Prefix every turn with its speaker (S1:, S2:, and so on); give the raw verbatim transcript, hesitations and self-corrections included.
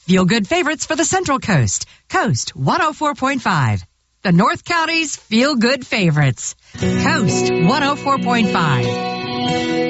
S1: Feel good favorites for the Central Coast. Coast one oh four point five. The North County's feel good favorites. Coast one oh four point five.